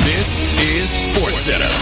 This is SportsCenter.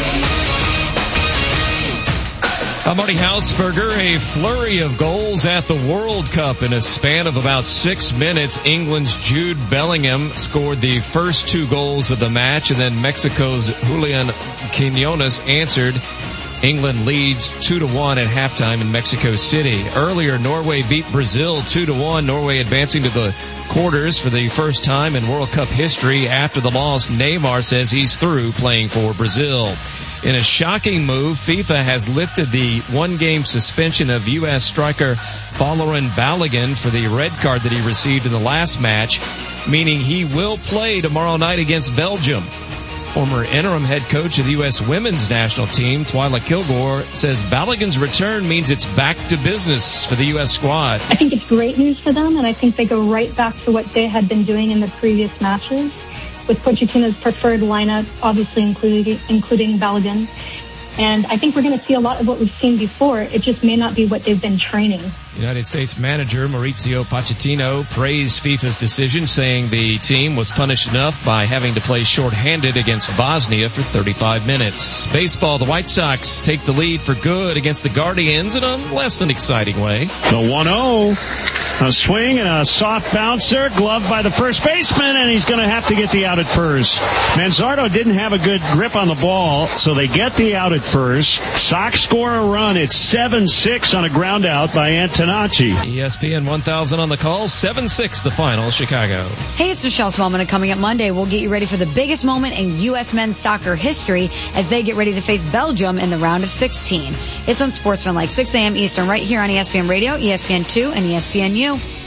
I'm Marty Hausberger. A flurry of goals at the World Cup in a span of about 6 minutes. England's Jude Bellingham scored the first 2 goals of the match, and then Mexico's Julian Quinones answered. England leads 2-1 at halftime in Mexico City. Earlier, Norway beat Brazil 2-1. Norway advancing to the quarters for the first time in World Cup history. After the loss, Neymar says he's through playing for Brazil. In a shocking move, FIFA has lifted the 1-game suspension of U.S. striker Folarin Balogun for the red card that he received in the last match, meaning he will play tomorrow night against Belgium. Former interim head coach of the U.S. women's national team, Twyla Kilgore, says Balogun's return means it's back to business for the U.S. squad. I think it's great news for them, and I think they go right back to what they had been doing in the previous matches, with Pochettino's preferred lineup, obviously including Balogun. And I think we're going to see a lot of what we've seen before. It just may not be what they've been training. United States manager Mauricio Pochettino praised FIFA's decision, saying the team was punished enough by having to play shorthanded against Bosnia for 35 minutes. Baseball, the White Sox take the lead for good against the Guardians in a less than exciting way. The 1-0. A swing and a soft bouncer, gloved by the first baseman, and he's going to have to get the out at first. Manzardo didn't have a good grip on the ball, so they get the out at first. Sox score a run. It's 7-6 on a ground out by Antonacci. ESPN 1000 on the call. 7-6 the final, Chicago. Hey, it's Michelle Smallman, and coming up Monday, we'll get you ready for the biggest moment in U.S. men's soccer history as they get ready to face Belgium in the round of 16. It's on Sportsman like 6 a.m. Eastern right here on ESPN Radio, ESPN2, and ESPNU.